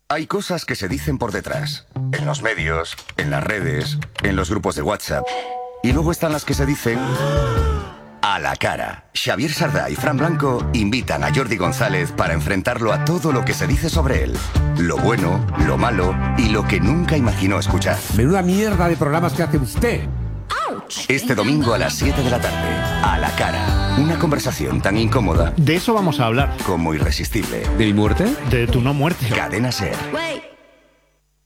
Hay cosas que se dicen por detrás, en los medios, en las redes, en los grupos de WhatsApp. Y luego están las que se dicen a la cara. Xavier Sardá y Fran Blanco invitan a Jordi González para enfrentarlo a todo lo que se dice sobre él. Lo bueno, lo malo y lo que nunca imaginó escuchar. Menuda mierda de programas que hace usted. Este domingo a las 7 de la tarde, a la cara. Una conversación tan incómoda. De eso vamos a hablar. Como irresistible. ¿De mi muerte? De tu no muerte. Cadena SER.